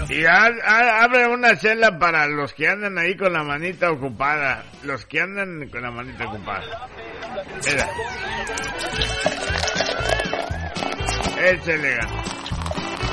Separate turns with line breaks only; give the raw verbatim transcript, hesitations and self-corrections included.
Y a, a, abre una chela para los que andan ahí con la manita ocupada. Los que andan con la manita ocupada. Mira. Échale ganas.